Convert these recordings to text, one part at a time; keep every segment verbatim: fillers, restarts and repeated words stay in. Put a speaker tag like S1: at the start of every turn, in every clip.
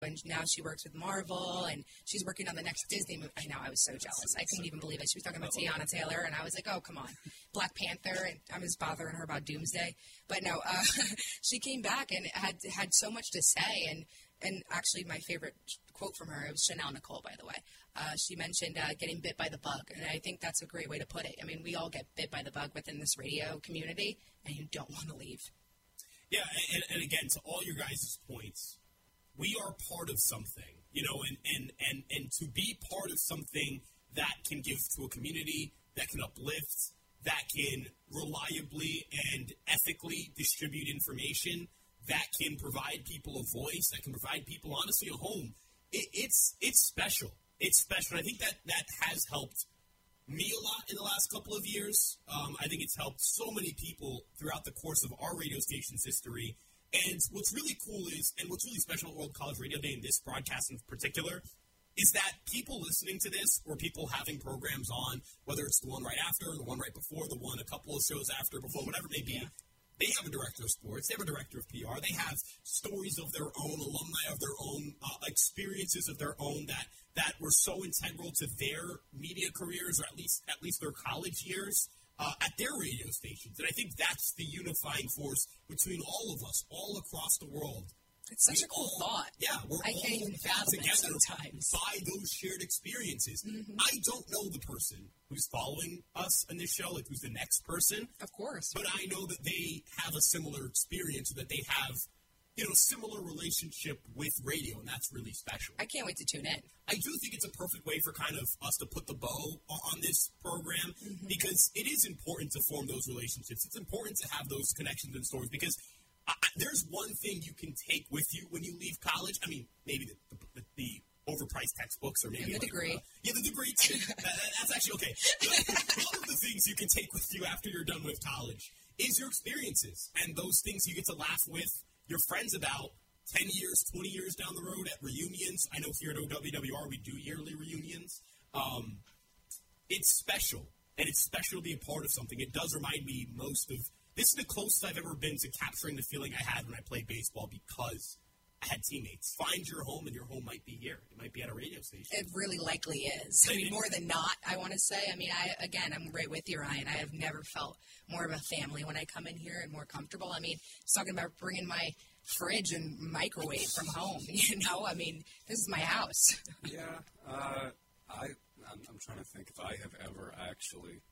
S1: and now she works with Marvel, and she's working on the next Disney movie. I know, I was so jealous. I couldn't even believe it. She was talking about Tiana Taylor, and I was like, oh, come on. Black Panther, and I was bothering her about Doomsday. But no, uh, she came back and had had so much to say, and, and actually my favorite quote from her, it was Chanel Nicole, by the way. Uh, she mentioned uh, getting bit by the bug, and I think that's a great way to put it. I mean, we all get bit by the bug within this radio community, and you don't want to leave.
S2: Yeah, and, and again, to all your guys' points, we are part of something, you know, and, and, and, and to be part of something that can give to a community, that can uplift, that can reliably and ethically distribute information, that can provide people a voice, that can provide people, honestly, a home. It, it's it's special. It's special. I think that that has helped me a lot in the last couple of years. Um, I think it's helped so many people throughout the course of our radio station's history. And what's really cool is, and what's really special at World College Radio Day, and this broadcast in particular, is that people listening to this, or people having programs on, whether it's the one right after, the one right before, the one a couple of shows after, before, whatever it may be, yeah. They have a director of sports, they have a director of P R, they have stories of their own, alumni of their own, uh, experiences of their own that, that were so integral to their media careers, or at least at least their college years. Uh, at their radio stations. And I think that's the unifying force between all of us, all across the world.
S1: It's such we a cool all, thought.
S2: Yeah, we're
S1: I
S2: all
S1: can't even fathom it sometimes.
S2: By those shared experiences. Mm-hmm. I don't know the person who's following us in this show, like who's the next person.
S1: Of course.
S2: But I know that they have a similar experience, that they have, you know, similar relationship with radio, and that's really special.
S1: I can't wait to tune in.
S2: I do think it's a perfect way for kind of us to put the bow on this program, mm-hmm. because it is important to form those relationships. It's important to have those connections and stories, because I, there's one thing you can take with you when you leave college. I mean, maybe the, the, the overpriced textbooks, or maybe
S1: and the
S2: like,
S1: degree.
S2: Uh, yeah, the degree too. that, that's actually okay. One of the things you can take with you after you're done with college is your experiences, and those things you get to laugh with your friends about ten years, twenty years down the road at reunions. I know here at O W W R we do yearly reunions. Um, it's special, and it's special to be a part of something. It does remind me most of, this is the closest I've ever been to capturing the feeling I had when I played baseball, because I had teammates. Find your home, and your home might be here. It might be at a radio station.
S1: It really likely is. I mean, more than not, I want to say. I mean, I again, I'm right with you, Ryan. I have never felt more of a family when I come in here and more comfortable. I mean, it's talking about bringing my fridge and microwave from home, you know? I mean, this is my house.
S3: Yeah. Uh, I, I'm, I'm trying to think if I have ever actually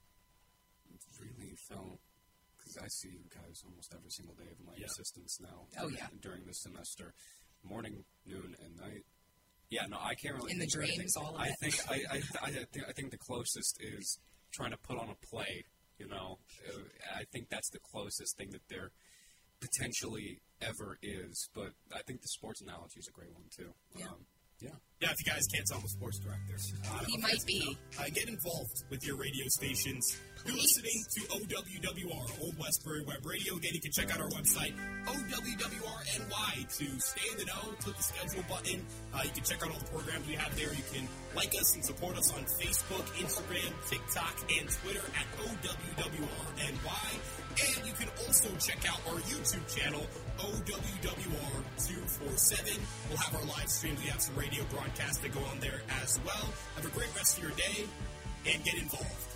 S3: really felt, because I see you guys almost every single day of my yeah. assistants now.
S1: Oh, yeah.
S3: During the semester, morning, noon, and night. Yeah, no, I can't really.
S1: In the dreams,
S3: think,
S1: all of
S3: I
S1: it.
S3: Think, I, I, I, think, I think the closest is trying to put on a play, you know. I think that's the closest thing that they're potentially ever is. But I think the sports analogy is a great one, too.
S1: Yeah.
S3: Um, Yeah.
S2: Yeah, if you guys can't tell, I'm a sports director. Uh,
S1: he might be.
S2: Uh, get involved with your radio stations.
S1: Please.
S2: You're listening to O W W R, Old Westbury Web Radio. Again, you can check out our website, O W W R N Y, to stay in the know. Click the schedule button. Uh, you can check out all the programs we have there. You can like us and support us on Facebook, Instagram, TikTok, and Twitter at O W W R N Y. And you can also check out our YouTube channel, O W W R two forty-seven. We'll have our live streams. We have some radio broadcasts that go on there as well. Have a great rest of your day, and get involved.